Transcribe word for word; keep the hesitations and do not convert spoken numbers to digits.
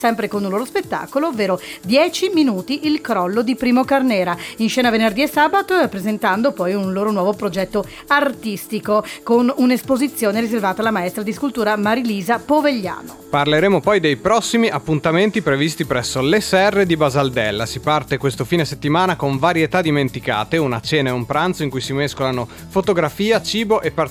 sempre con un loro spettacolo, ovvero dieci minuti il crollo di Primo Carnera, in scena venerdì e sabato, e presentando poi un loro nuovo progetto artistico con un'esposizione riservata alla maestra di scultura Marilisa Povegliano. Parleremo poi dei prossimi appuntamenti previsti presso l'E S R di Basaldella. Si parte questo fine settimana con Varietà dimenticate, una cena e un pranzo in cui si mescolano fotografia, cibo e partecipazione